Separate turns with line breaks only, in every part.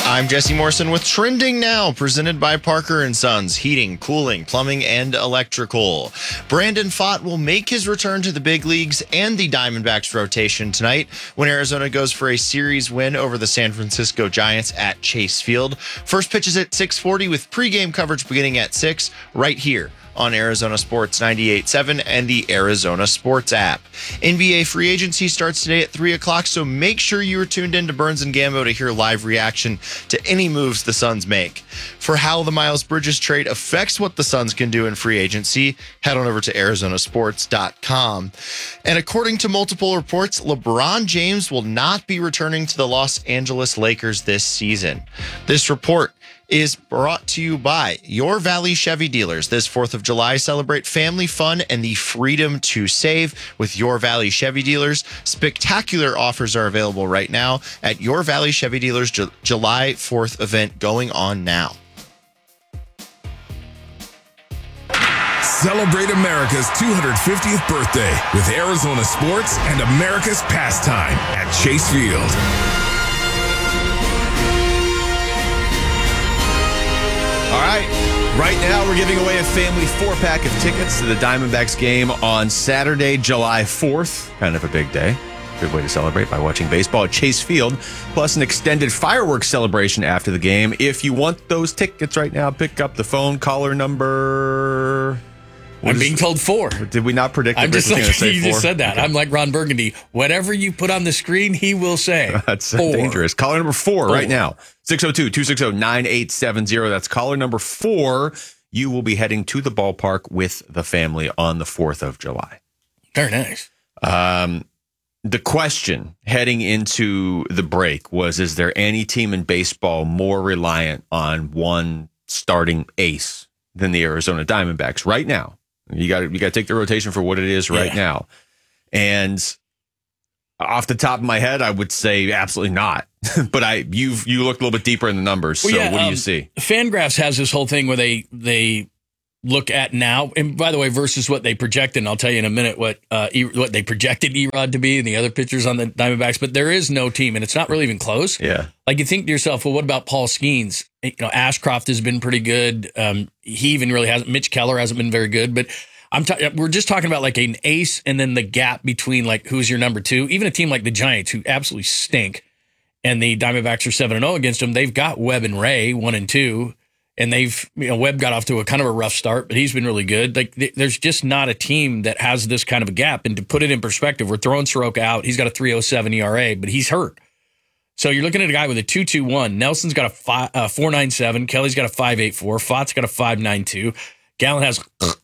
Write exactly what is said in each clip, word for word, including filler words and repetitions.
I'm Jesse Morrison with Trending Now, presented by Parker and Sons, heating, cooling, plumbing, and electrical. Brandon Pfaadt will make his return to the big leagues and the Diamondbacks rotation tonight when Arizona goes for a series win over the San Francisco Giants at Chase Field. First pitch is at six forty with pregame coverage beginning at six right here on Arizona Sports ninety-eight point seven and the Arizona Sports app. N B A free agency starts today at three o'clock, so make sure you are tuned in to Burns and Gambo to hear live reaction to any moves the Suns make. For how the Miles Bridges trade affects what the Suns can do in free agency, head on over to Arizona Sports dot com. And according to multiple reports, LeBron James will not be returning to the Los Angeles Lakers this season. This report is brought to you by Your Valley Chevy dealers. This fourth of July, celebrate family fun and the freedom to save with Your Valley Chevy dealers. Spectacular offers are available right now at Your Valley Chevy dealers Ju- July fourth event going on now.
Celebrate America's two hundred fiftieth birthday with Arizona sports and America's pastime at Chase Field.
All right. Right now, we're giving away a family four-pack of tickets to the Diamondbacks game on Saturday, July fourth. Kind of a big day. Good way to celebrate by watching baseball at Chase Field, plus an extended fireworks celebration after the game. If you want those tickets right now, pick up the phone. Caller number...
I'm being told four.
Did we not predict
I'm
that
just
Rich was
like,
going to say
you
four?
just said that.
Okay.
I'm like Ron Burgundy. Whatever you put on the screen, he will say.
That's
four.
dangerous. Caller number four,
Four.
right now. six oh two, two six oh, nine eight seven oh. That's caller number four. You will be heading to the ballpark with the family on the fourth of July.
Very nice.
Um, the question heading into the break was, is there any team in baseball more reliant on one starting ace than the Arizona Diamondbacks right now? You got to you got to take the rotation for what it is right yeah. now. And off the top of my head, I would say absolutely not. But I you've you looked a little bit deeper in the numbers.
Well,
so
yeah,
what do
um,
you see?
Fangraphs has this whole thing where they they look at now, and by the way, versus what they projected. And I'll tell you in a minute what uh, e- what they projected Erod to be and the other pitchers on the Diamondbacks. But there is no team, and it's not really even close.
Yeah,
like you think to yourself, well, what about Paul Skeens? You know, Ashcroft has been pretty good. Um, he even really hasn't. Mitch Keller hasn't been very good, but I'm ta- we're just talking about like an ace and then the gap between like who's your number two. Even a team like the Giants, who absolutely stink, and the Diamondbacks are seven and zero against them. They've got Webb and Ray one and two, and they've you know Webb got off to a kind of a rough start, but he's been really good. Like th- there's just not a team that has this kind of a gap. And to put it in perspective, we're throwing Soroka out. He's got a three oh seven E R A, but he's hurt. So you're looking at a guy with a two two one. Nelson's got a five, uh, four ninety-seven. Kelly's got a five eighty-four. Pfaadt's got a five ninety-two. Gallen has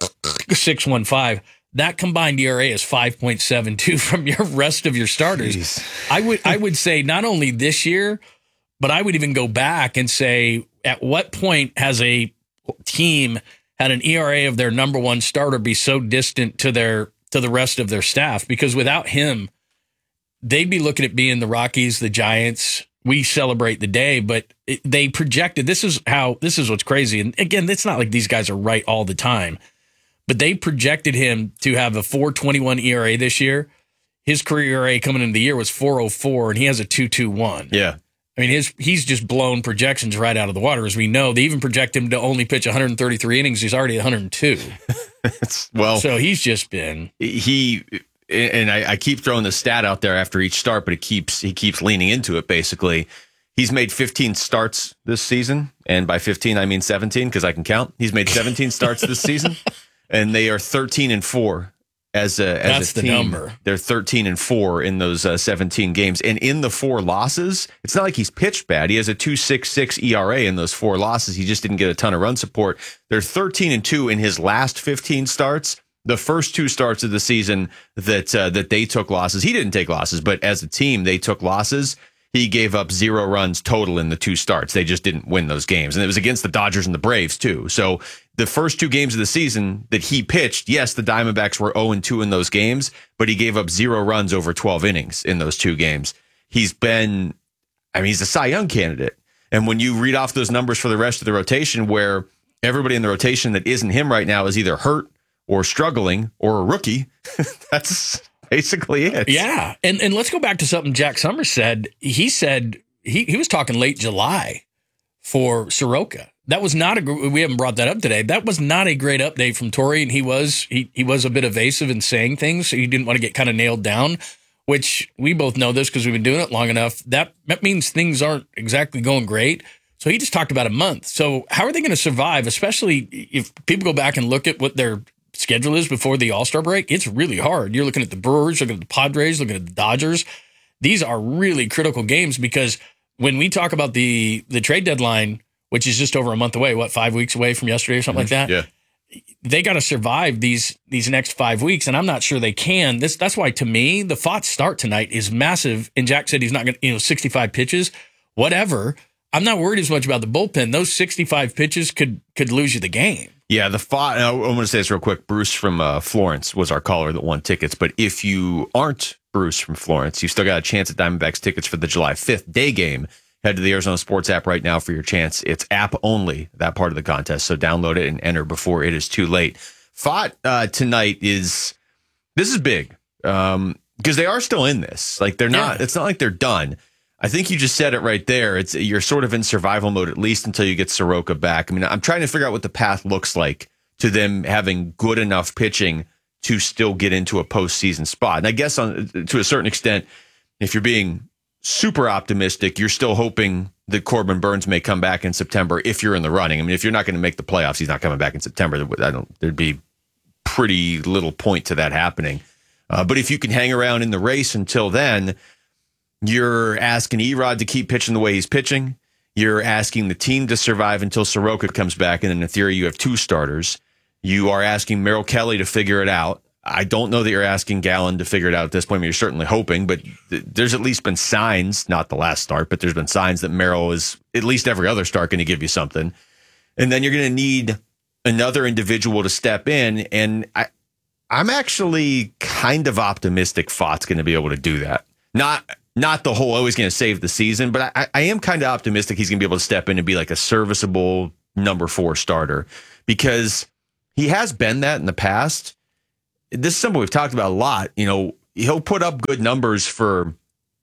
six fifteen. That combined E R A is five point seven two from your rest of your starters. Jeez. I would I would say not only this year, but I would even go back and say, at what point has a team had an E R A of their number one starter be so distant to their to the rest of their staff? Because without him, they'd be looking at being the Rockies, the Giants. We celebrate the day, but it, they projected, this is how, this is what's crazy. And again, it's not like these guys are right all the time, but they projected him to have a four twenty-one E R A this year. His career E R A coming into the year was four oh four, and he has a two twenty-one.
Yeah.
I mean, his he's just blown projections right out of the water. As we know, they even project him to only pitch one hundred thirty-three innings. He's already one hundred two.
well,
so he's just been
he. And I, I keep throwing the stat out there after each start, but it keeps he keeps leaning into it. Basically, he's made fifteen starts this season, and by fifteen I mean seventeen because I can count. He's made seventeen starts this season, and they are thirteen and four as a as
That's
a
the
team.
number.
They're thirteen and four in those uh, seventeen games, and in the four losses, it's not like he's pitched bad. He has a two point six six E R A in those four losses. He just didn't get a ton of run support. They're thirteen and two in his last fifteen starts. The first two starts of the season that uh, that they took losses, he didn't take losses, but as a team, they took losses. He gave up zero runs total in the two starts. They just didn't win those games. And it was against the Dodgers and the Braves, too. So the first two games of the season that he pitched, yes, the Diamondbacks were oh and two in those games, but he gave up zero runs over twelve innings in those two games. He's been, I mean, he's a Cy Young candidate. And when you read off those numbers for the rest of the rotation, where everybody in the rotation that isn't him right now is either hurt or struggling or a rookie, that's basically it.
Yeah. And and let's go back to something Jack Summers said. He said he, he was talking late July for Soroka. That was not a, we haven't brought that up today. That was not a great update from Torrey. And he was, he, he was a bit evasive in saying things. So he didn't want to get kind of nailed down, which we both know this because we've been doing it long enough. That, that means things aren't exactly going great. So he just talked about a month. So how are they going to survive, especially if people go back and look at what their schedule is before the All-Star break? It's really hard. You're looking at the Brewers, looking at the Padres, looking at the Dodgers. These are really critical games because when we talk about the the trade deadline, which is just over a month away, what, five weeks away from yesterday or something mm-hmm. like that? Yeah. They got to survive these these next five weeks, and I'm not sure they can. This That's why, to me, the Pfaadt start tonight is massive. And Jack said he's not going to, you know, sixty-five pitches, whatever. I'm not worried as much about the bullpen. Those sixty-five pitches could could lose you the game.
Yeah, the Pfaadt, I want to say this real quick. Bruce from uh, Florence was our caller that won tickets. But if you aren't Bruce from Florence, you still got a chance at Diamondbacks tickets for the July fifth day game. Head to the Arizona Sports app right now for your chance. It's app only, that part of the contest. So download it and enter before it is too late. Pfaadt uh, tonight is, this is big um, because they are still in this. Like they're not, yeah. It's not like they're done. I think you just said it right there. It's you're sort of in survival mode, at least until you get Soroka back. I mean, I'm trying to figure out what the path looks like to them having good enough pitching to still get into a postseason spot. And I guess on to a certain extent, if you're being super optimistic, you're still hoping that Corbin Burnes may come back in September if you're in the running. I mean, if you're not going to make the playoffs, he's not coming back in September. I don't. There'd be pretty little point to that happening. Uh, but if you can hang around in the race until then, you're asking Erod to keep pitching the way he's pitching. You're asking the team to survive until Soroka comes back, and in theory, you have two starters. You are asking Merrill Kelly to figure it out. I don't know that you're asking Gallen to figure it out at this point. I mean, you're certainly hoping, but th- there's at least been signs, not the last start, but there's been signs that Merrill is at least every other start going to give you something. And then you're going to need another individual to step in. And I, I'm actually kind of optimistic Pfaadt's going to be able to do that. Not not the whole always going to save the season, but I, I am kind of optimistic he's going to be able to step in and be like a serviceable number four starter because he has been that in the past. This is something we've talked about a lot. You know, he'll put up good numbers for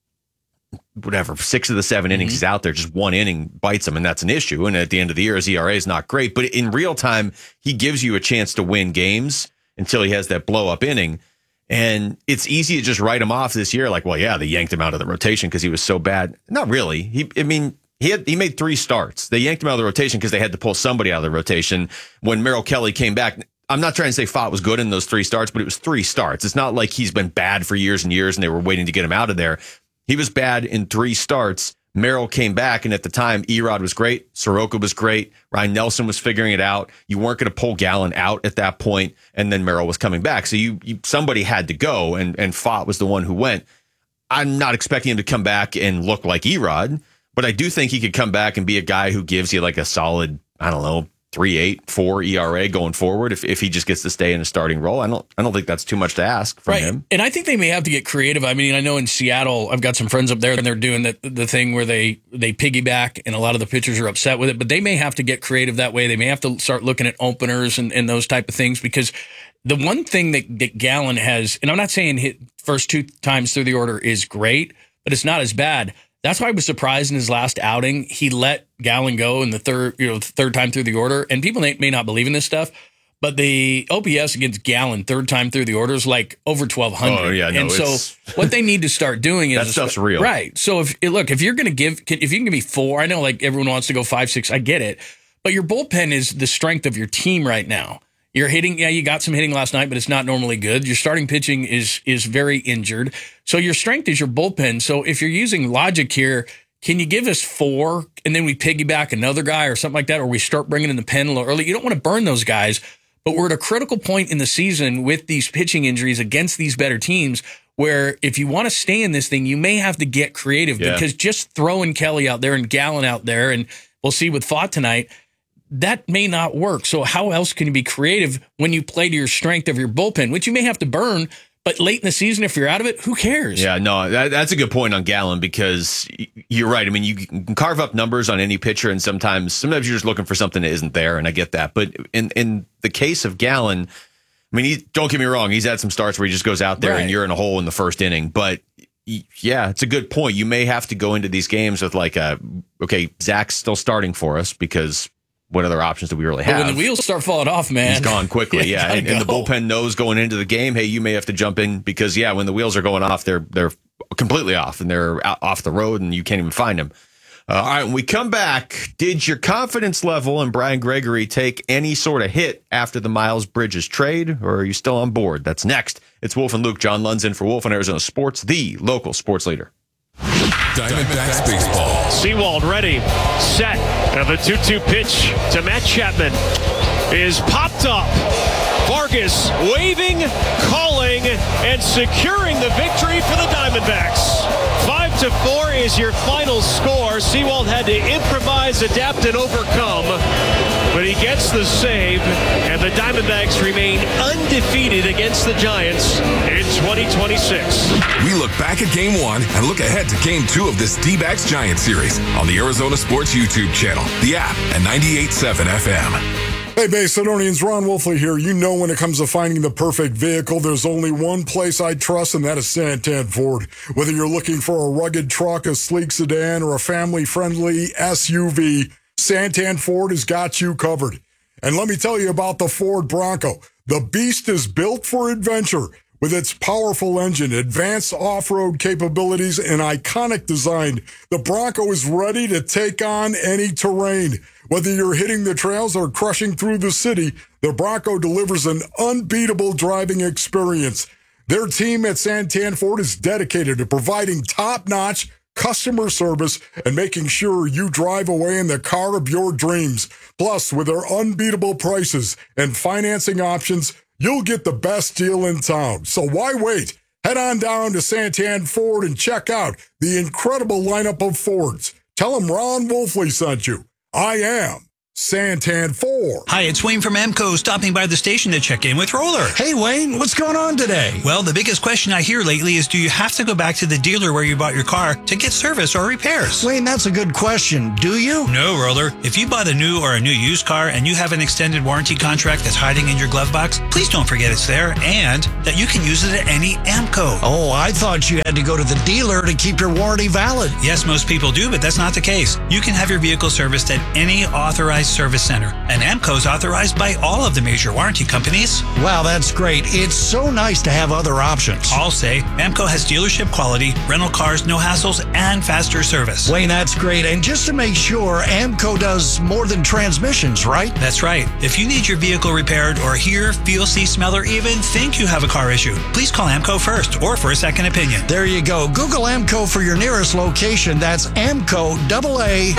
whatever, six of the seven innings mm-hmm. he's out there. Just one inning bites him, and that's an issue. And at the end of the year, his E R A is not great. But in real time, he gives you a chance to win games until he has that blow-up inning. And it's easy to just write him off this year. Like, well, yeah, they yanked him out of the rotation because he was so bad. Not really. He, I mean, he had he made three starts. They yanked him out of the rotation because they had to pull somebody out of the rotation. When Merrill Kelly came back, I'm not trying to say Pfaadt was good in those three starts, but it was three starts. It's not like he's been bad for years and years and they were waiting to get him out of there. He was bad in three starts. Merrill came back, and at the time, Erod was great. Soroka was great. Ryan Nelson was figuring it out. You weren't going to pull Gallen out at that point, and then Merrill was coming back. So you, you somebody had to go, and, and Pfaadt was the one who went. I'm not expecting him to come back and look like Erod, but I do think he could come back and be a guy who gives you like a solid, I don't know, three point eight, four E R A going forward if, if he just gets to stay in a starting role. I don't I don't think that's too much to ask from
right.
him.
And I think they may have to get creative. I mean, I know in Seattle, I've got some friends up there and they're doing the, the thing where they, they piggyback and a lot of the pitchers are upset with it, but they may have to get creative that way. They may have to start looking at openers and, and those type of things because the one thing that, that Gallen has, and I'm not saying hit first two times through the order is great, but it's not as bad. That's why I was surprised in his last outing. He let Gallen go in the third, you know, third time through the order. And people may, may not believe in this stuff, but the O P S against Gallen third time through the order is like over twelve hundred.
Oh yeah, no,
and so what they need to start doing is
that stuff's real,
right? So if look, if you're going to give, if you can give me four, I know like everyone wants to go five, six, I get it, but your bullpen is the strength of your team right now. You're hitting, yeah, you got some hitting last night, but it's not normally good. Your starting pitching is is very injured. So your strength is your bullpen. So if you're using logic here, can you give us four and then we piggyback another guy or something like that, or we start bringing in the pen a little early? You don't want to burn those guys, but we're at a critical point in the season with these pitching injuries against these better teams where if you want to stay in this thing, you may have to get creative yeah. because just throwing Kelly out there and Gallen out there, and we'll see with Pfaadt tonight, that may not work. So how else can you be creative when you play to your strength of your bullpen, which you may have to burn, but late in the season, if you're out of it, who cares?
Yeah, no, that, that's a good point on Gallen because you're right. I mean, you can carve up numbers on any pitcher, and sometimes sometimes you're just looking for something that isn't there, and I get that. But in, in the case of Gallen, I mean, he, don't get me wrong, he's had some starts where he just goes out there
right.
and you're in a hole in the first inning, but Yeah, it's a good point. You may have to go into these games with like a, okay, Zach's still starting for us because what other options do we really have?
But when the wheels start falling off, man,
he's gone quickly. Yeah, and, and the bullpen knows going into the game, hey, you may have to jump in because yeah, when the wheels are going off, they're they're completely off and they're out, off the road and you can't even find them. Uh, all right, when we come back, did your confidence level in Brian Gregory take any sort of hit after the Miles Bridges trade, or are you still on board? That's next. It's Wolf and Luke. John Lund's in for Wolf on Arizona Sports, the local sports leader.
Diamondbacks baseball.
Seawald ready, set, and the two two pitch to Matt Chapman is popped up. Vargas waving, calling, and securing the victory for the Diamondbacks. Five to four is your final score. Seawald had to improvise, adapt, and overcome, but he gets the save, and the Diamondbacks remain undefeated against the Giants in twenty twenty-six.
We look back at Game One and look ahead to Game Two of this D-backs Giants series on the Arizona Sports YouTube channel, the app, and ninety-eight point seven F M.
Hey, Bay Sidonians, Ron Wolfley here. You know when it comes to finding the perfect vehicle, there's only one place I trust, and that is Santan Ford. Whether you're looking for a rugged truck, a sleek sedan, or a family-friendly S U V, Santan Ford has got you covered. And let me tell you about the Ford Bronco. The beast is built for adventure. With its powerful engine, advanced off-road capabilities, and iconic design, the Bronco is ready to take on any terrain. Whether you're hitting the trails or crushing through the city, the Bronco delivers an unbeatable driving experience. Their team at Santan Ford is dedicated to providing top-notch customer service and making sure you drive away in the car of your dreams. Plus, with their unbeatable prices and financing options, you'll get the best deal in town. So why wait? Head on down to Santan Ford and check out the incredible lineup of Fords. Tell them Ron Wolfley sent you. I am Santan Ford.
Hi, it's Wayne from Amco stopping by the station to check in with Roller.
Hey, Wayne, what's going on today?
Well, the biggest question I hear lately is do you have to go back to the dealer where you bought your car to get service or repairs?
Wayne, that's a good question. Do you?
No, Roller. If you bought a new or a new used car and you have an extended warranty contract that's hiding in your glove box, please don't forget it's there and that you can use it at any Amco.
Oh, I thought you had to go to the dealer to keep your warranty valid.
Yes, most people do, but that's not the case. You can have your vehicle serviced at any authorized service center. And Amco's authorized by all of the major warranty companies.
Wow, that's great. It's so nice to have other options.
I'll say Amco has dealership quality, rental cars, no hassles, and faster service.
Wayne, that's great. And just to make sure, Amco does more than transmissions, right?
That's right. If you need your vehicle repaired or hear, feel, see, smell, or even think you have a car issue, please call Amco first or for a second opinion.
There you go. Google Amco for your nearest location. That's Amco, double A,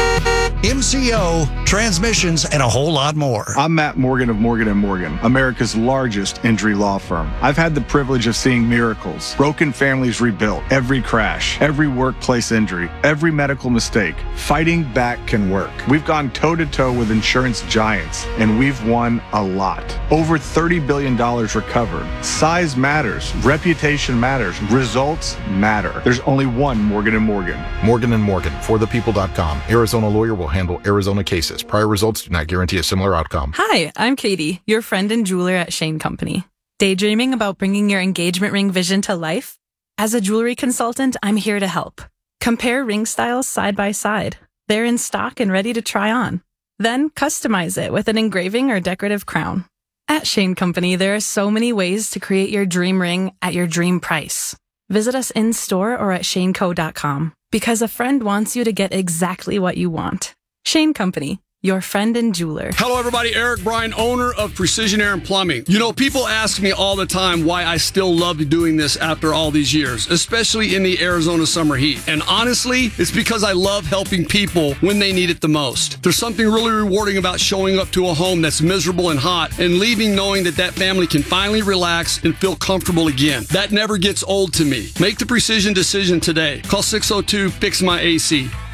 M C O, transmissions, and a whole lot more.
I'm Matt Morgan of Morgan and Morgan, America's largest injury law firm. I've had the privilege of seeing miracles, broken families rebuilt, every crash, every workplace injury, every medical mistake. Fighting back can work. We've gone toe-to-toe with insurance giants, and we've won a lot. Over thirty billion dollars recovered. Size matters. Reputation matters. Results matter. There's only one Morgan and Morgan.
Morgan and Morgan, for the people dot com. Arizona lawyer will handle Arizona cases. Prior results do not guarantee a similar outcome.
Hi, I'm Katie, your friend and jeweler at Shane Company. Daydreaming about bringing your engagement ring vision to life? As a jewelry consultant, I'm here to help. Compare ring styles side by side. They're in stock and ready to try on. Then customize it with an engraving or decorative crown. At Shane Company, there are so many ways to create your dream ring at your dream price. Visit us in store or at shane co dot com because a friend wants you to get exactly what you want. Shane Company, your friend and jeweler.
Hello, everybody. Eric Bryan, owner of Precision Air and Plumbing. You know, people ask me all the time why I still love doing this after all these years, especially in the Arizona summer heat. And honestly, it's because I love helping people when they need it the most. There's something really rewarding about showing up to a home that's miserable and hot and leaving knowing that that family can finally relax and feel comfortable again. That never gets old to me. Make the precision decision today. Call six oh two, fix my A C.